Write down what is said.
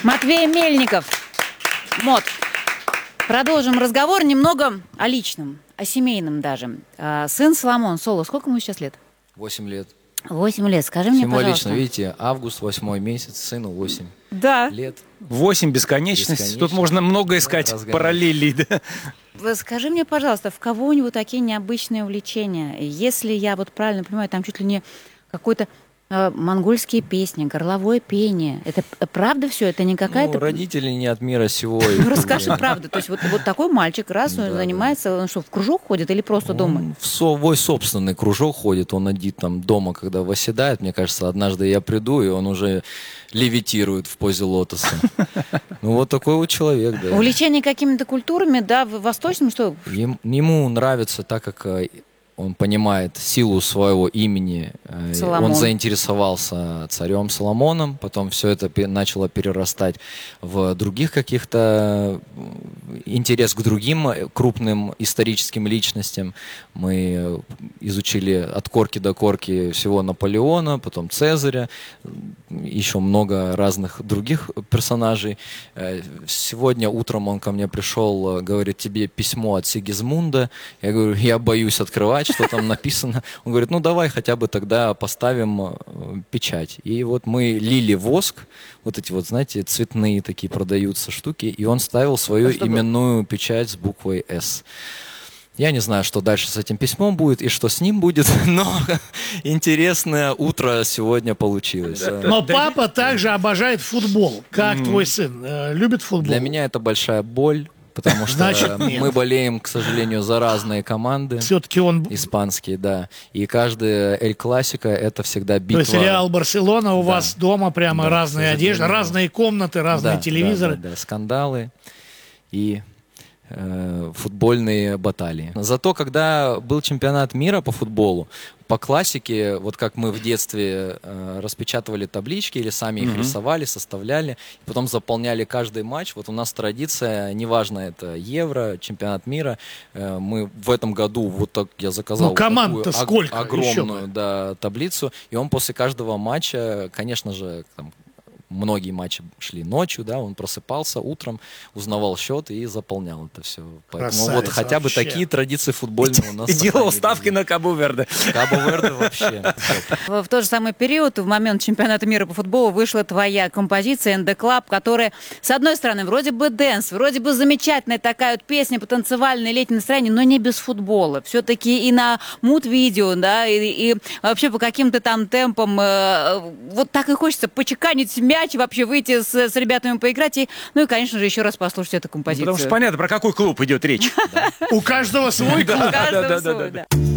Матвей Мельников. Мот. Продолжим разговор немного о личном, о семейном даже. Сын Соломон, Соло, сколько ему сейчас лет? 8 лет. 8 лет. Скажи мне, пожалуйста. Символично, видите, август, 8 месяц, сыну 8 лет. 8 бесконечности. Тут можно много искать параллелей. Да? Скажи мне, пожалуйста, в кого у него такие необычные увлечения? Если я вот правильно понимаю, там чуть ли не какой-то монгольские песни, горловое пение. Это правда все? Это не какая-то... Ну, родители не от мира сего. Ну, расскажи правду. То есть вот такой мальчик, раз он занимается, он что, в кружок ходит или просто дома? В свой собственный кружок ходит, он один там дома, когда восседает. Мне кажется, однажды я приду, и он уже левитирует в позе лотоса. Ну, вот такой вот человек, да. Увлечение какими-то культурами, да, восточным, что? Ему нравится, так как он понимает силу своего имени. Соломон. Он заинтересовался царем Соломоном, потом все это начало перерастать в других каких-то интерес к другим крупным историческим личностям. Мы изучили от корки до корки всего Наполеона, потом Цезаря, еще много разных других персонажей. Сегодня утром он ко мне пришел, говорит: тебе письмо от Сигизмунда. Я говорю: я боюсь открывать, что там написано. Он говорит: ну давай хотя бы тогда поставим печать. И вот мы лили воск, вот эти вот, знаете, цветные такие продаются штуки, и он ставил свою именную печать с буквой «С». Я не знаю, что дальше с этим письмом будет и что с ним будет, но интересное утро сегодня получилось. Но папа также обожает футбол, как твой сын. Любит футбол? Для меня это большая боль. Потому что мы болеем, к сожалению, за разные команды. Все-таки он... Испанские, да. И каждая Эль Классика — это всегда битва. То есть Реал Барселона у вас дома прямо разные одежды, разные комнаты, разные телевизоры. Да, скандалы и футбольные баталии. Зато когда был чемпионат мира по футболу, по классике, вот как мы в детстве распечатывали таблички или сами их рисовали, составляли, потом заполняли каждый матч. Вот у нас традиция, неважно, это Евро, чемпионат мира, мы в этом году, вот так я заказал такую огромную таблицу, и он после каждого матча, конечно же, там, многие матчи шли ночью, да, он просыпался утром, узнавал счет и заполнял это все. Поэтому вот хотя бы такие традиции футбольные у нас. И делал ставки на Кабо-Верде. Кабо-Верде вообще. В тот же самый период, в момент чемпионата мира по футболу, вышла твоя композиция «НД Клаб», которая, с одной стороны, вроде бы дэнс, вроде бы замечательная такая вот песня по танцевальной летней настроению, но не без футбола. Все-таки и на муд-видео, да, и вообще по каким-то там темпам вот так и хочется почеканить мяч, вообще выйти с ребятами поиграть. Ну и, конечно же, еще раз послушать эту композицию. Потому что понятно, про какой клуб идет речь. У каждого свой клуб. У каждого свой, да.